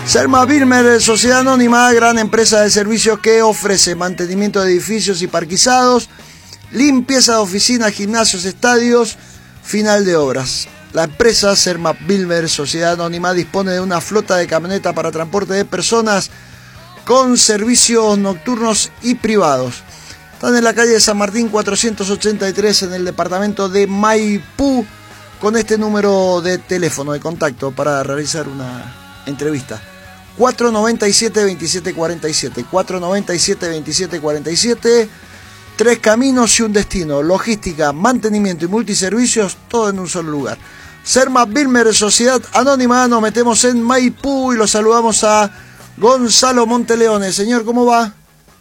Serma Bilmer, sociedad anónima, gran empresa de servicios que ofrece mantenimiento de edificios y parquizados, limpieza de oficinas, gimnasios, estadios, final de obras. La empresa Serma Bilmer, sociedad anónima, dispone de una flota de camionetas para transporte de personas con servicios nocturnos y privados. Están en la calle San Martín 483 en el departamento de Maipú, con este número de teléfono de contacto para realizar una entrevista. 497-2747, 497-2747, 3 caminos y un destino, logística, mantenimiento y multiservicios, todo en un solo lugar. Serma Bilmer, sociedad anónima, nos metemos en Maipú y lo saludamos a Gonzalo Monteleone. Señor, ¿cómo va?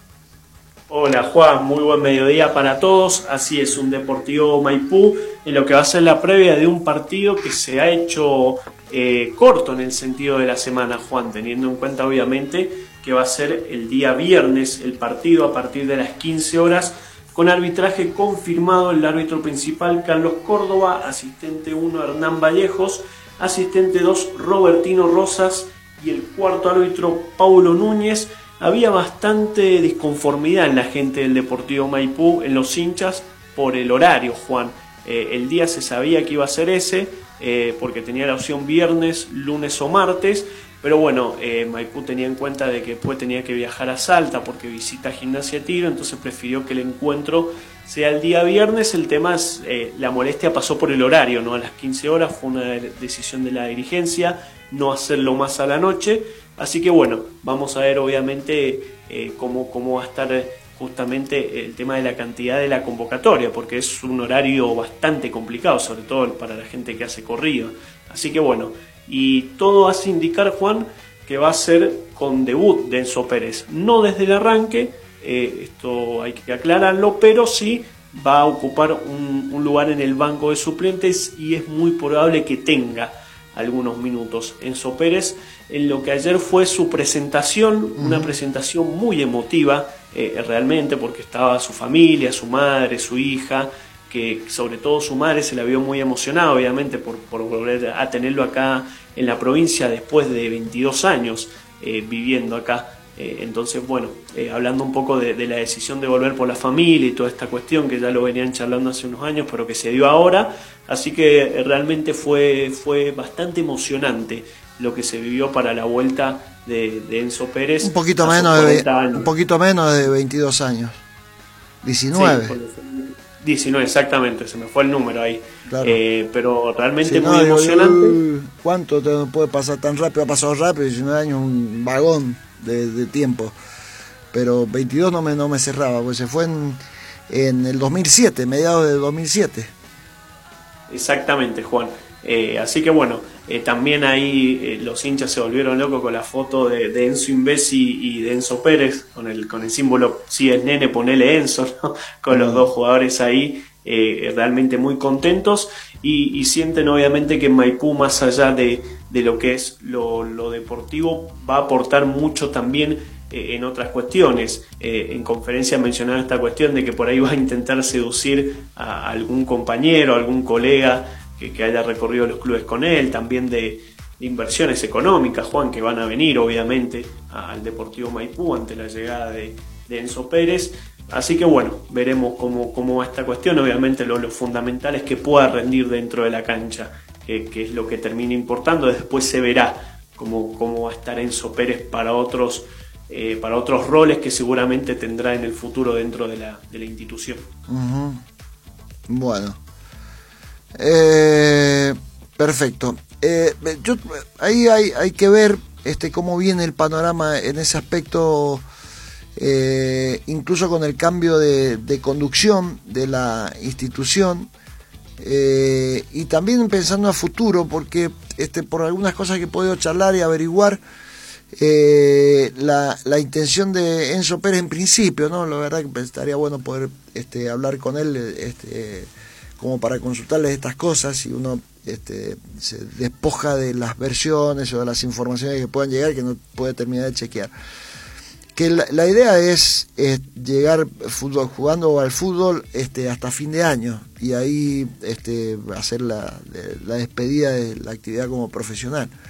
Hola Juan, muy buen mediodía para todos. Así es, un Deportivo Maipú en lo que va a ser la previa de un partido que se ha hecho corto en el sentido de la semana, Juan, teniendo en cuenta obviamente que va a ser el día viernes el partido a partir de las 15 horas, con arbitraje confirmado. El árbitro principal Carlos Córdoba, asistente 1 Hernán Vallejos, asistente 2 Robertino Rosas y el cuarto árbitro Paulo Núñez. Había bastante disconformidad en la gente del Deportivo Maipú, en los hinchas, por el horario, Juan. El día se sabía que iba a ser ese, porque tenía la opción viernes, lunes o martes, pero bueno, Maipú tenía en cuenta de que después tenía que viajar a Salta porque visita Gimnasia Tiro, entonces prefirió que el encuentro sea el día viernes. El tema es, la molestia pasó por el horario, ¿no? A las 15 horas fue una decisión de la dirigencia, no hacerlo más a la noche. Así que bueno, vamos a ver obviamente cómo va a estar justamente el tema de la cantidad de la convocatoria, porque es un horario bastante complicado, sobre todo para la gente que hace corrido. Así que bueno, y todo hace indicar, Juan, que va a ser con debut de Enzo Pérez. No desde el arranque, esto hay que aclararlo, pero sí va a ocupar un lugar en el banco de suplentes y es muy probable que tenga algunos minutos Enzo Pérez en lo que ayer fue su presentación, una presentación muy emotiva realmente, porque estaba su familia, su madre, su hija, que sobre todo su madre se la vio muy emocionada obviamente por volver a tenerlo acá en la provincia después de 22 años viviendo acá. Entonces bueno, hablando un poco de la decisión de volver por la familia y toda esta cuestión que ya lo venían charlando hace unos años pero que se dio ahora, así que realmente fue bastante emocionante lo que se vivió para la vuelta de Enzo Pérez. Un poquito menos de 22 años, 19. Sí, 19 exactamente, se me fue el número ahí. Claro. Pero realmente muy emocionante. ¿Cuánto te puede pasar tan rápido? Ha pasado rápido, 19 años, un vagón de tiempo, pero 22 no me cerraba, pues se fue en el 2007, mediados del 2007. Exactamente, Juan. Así que bueno, también ahí los hinchas se volvieron locos con la foto de Enzo Imbesi y de Enzo Pérez, con el símbolo, si es nene, ponele Enzo, ¿no? Con los dos jugadores ahí, realmente muy contentos y sienten obviamente que en Maipú, más allá de lo que es lo deportivo, va a aportar mucho también en otras cuestiones. En conferencia mencionaba esta cuestión de que por ahí va a intentar seducir a algún compañero, a algún colega que haya recorrido los clubes con él, también de inversiones económicas, Juan, que van a venir obviamente al Deportivo Maipú ante la llegada de Enzo Pérez. Así que bueno, veremos cómo va esta cuestión. Obviamente lo fundamental es que pueda rendir dentro de la cancha, que es lo que termina importando. Después se verá cómo va a estar Enzo Pérez para otros roles que seguramente tendrá en el futuro dentro de la institución. Uh-huh. Bueno, perfecto. Ahí hay que ver cómo viene el panorama en ese aspecto, incluso con el cambio de conducción de la institución, y también pensando a futuro, porque por algunas cosas que he podido charlar y averiguar, la intención de Enzo Pérez en principio, ¿no? La verdad que estaría bueno poder hablar con él, como para consultarles estas cosas, y uno se despoja de las versiones o de las informaciones que puedan llegar que no puede terminar de chequear. Que la idea es llegar jugando al fútbol hasta fin de año, y ahí hacer la despedida de la actividad como profesional.